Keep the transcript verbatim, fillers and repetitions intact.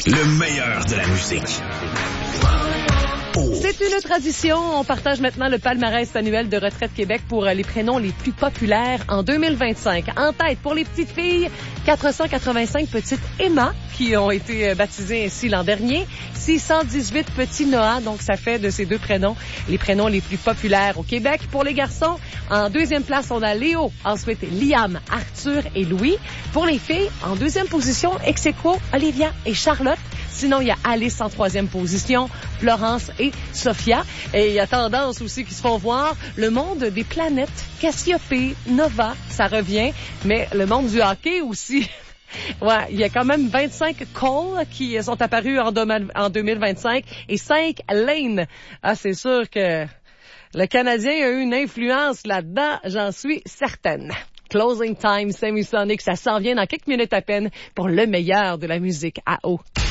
Le meilleur de la musique. C'est une tradition. On partage maintenant le palmarès annuel de Retraite Québec pour les prénoms les plus populaires en deux mille vingt-cinq. En tête, pour les petites filles, quatre cent quatre-vingt-cinq petites Emma qui ont été baptisées ainsi l'an dernier. six cent dix-huit petits Noah, donc ça fait de ces deux prénoms les prénoms les plus populaires au Québec. Pour les garçons, en deuxième place, on a Léo, ensuite Liam, Arthur et Louis. Pour les filles, en deuxième position, ex aequo, Olivia et Charlotte. Sinon, il y a Alice en troisième position, Florence et Sophia. Et il y a tendance aussi qui se font voir. Le monde des planètes, Cassiopée, Nova, ça revient. Mais le monde du hockey aussi. Ouais, il y a quand même vingt-cinq Cole qui sont apparus en deux mille vingt-cinq et cinq Lane. Ah, c'est sûr que le Canadien a eu une influence là-dedans, j'en suis certaine. Closing Time, Semisonic, ça s'en vient dans quelques minutes à peine pour le meilleur de la musique à eau.